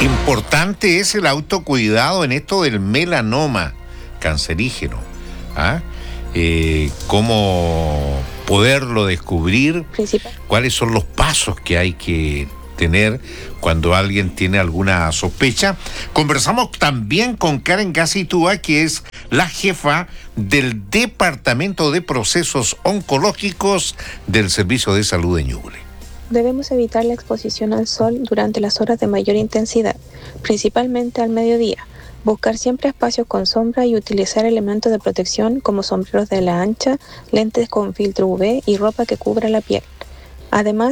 Importante es el autocuidado en esto del melanoma cancerígeno. ¿Ah? Cómo poderlo descubrir, cuáles son los pasos que hay que tener cuando alguien tiene alguna sospecha. Conversamos también con Karen Gacitúa, que es la jefa del Departamento de Procesos Oncológicos del Servicio de Salud de Ñuble. Debemos evitar la exposición al sol durante las horas de mayor intensidad, principalmente al mediodía. Buscar siempre espacios con sombra y utilizar elementos de protección como sombreros de ala ancha, lentes con filtro UV y ropa que cubra la piel. Además,